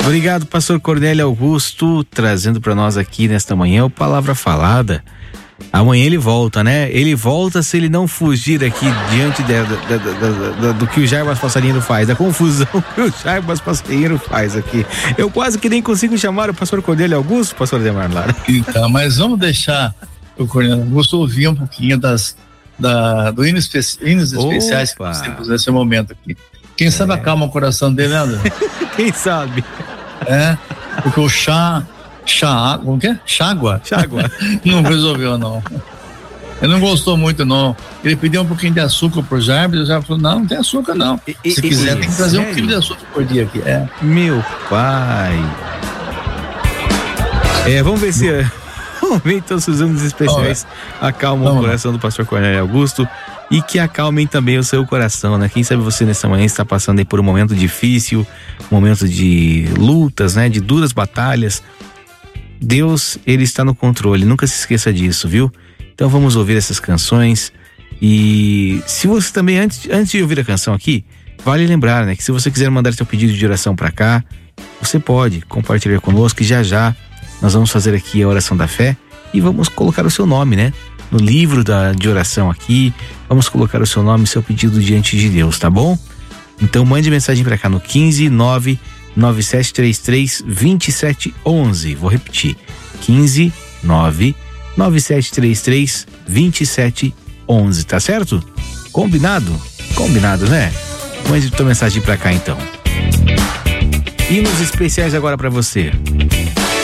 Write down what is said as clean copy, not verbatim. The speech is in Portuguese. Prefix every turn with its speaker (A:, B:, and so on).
A: Obrigado, pastor Cornélio Augusto, trazendo para nós aqui nesta manhã o Palavra Falada. Amanhã ele volta, né? Ele volta se ele não fugir aqui diante do que o Jarbas Passarinheiro faz, da confusão que o Jarbas Passarinheiro faz aqui. Eu quase que nem consigo chamar o pastor Cornélio Augusto, pastor Ademar Lara.
B: Então, mas vamos deixar o Cornélio Augusto ouvir um pouquinho do hinos especiais que nós temos nesse momento aqui. Quem sabe acalma o coração dele, né, André?
A: Quem sabe?
B: Porque o como que é? Chágua? Não resolveu, não. Ele não gostou muito, não. Ele pediu um pouquinho de açúcar pro Jarbas, e o Jarbas falou, não tem açúcar, não. Se quiser, tem que trazer sério? 1 quilo de açúcar por dia aqui.
A: Meu pai. Vamos ver se... Vamos ver então se os hinos especiais acalmam o coração do pastor Cornélio Augusto e que acalmem também o seu coração, né? Quem sabe você nessa manhã está passando aí por um momento difícil, um momento de lutas, né? De duras batalhas. Deus, ele está no controle, nunca se esqueça disso, viu? Então vamos ouvir essas canções e se você também, antes de ouvir a canção aqui, vale lembrar, né? Que se você quiser mandar seu pedido de oração para cá, você pode compartilhar conosco e já nós vamos fazer aqui a oração da fé e vamos colocar o seu nome, né? No livro de oração aqui, vamos colocar o seu nome e seu pedido diante de Deus, tá bom? Então mande mensagem para cá no 15997332711. Vou repetir, 15997332711, tá certo? Combinado? Combinado, né? Mande tua mensagem para cá então. Hinos especiais agora para você.